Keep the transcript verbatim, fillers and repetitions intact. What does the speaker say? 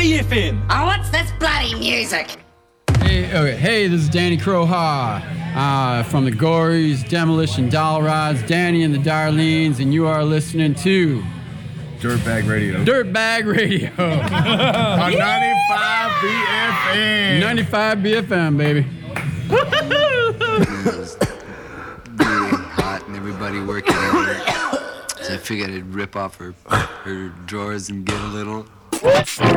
B F M. Oh, what's this bloody music? Hey, okay, hey, this is Danny Crowha uh, from the Gories, Demolition Doll Rods, Danny and the Darlenes, and you are listening to Dirtbag Radio. Dirtbag Radio. On ninety-five B F M. ninety-five B F M, baby. It was really hot and everybody working on it. So I figured I'd rip off her, her drawers and get a little.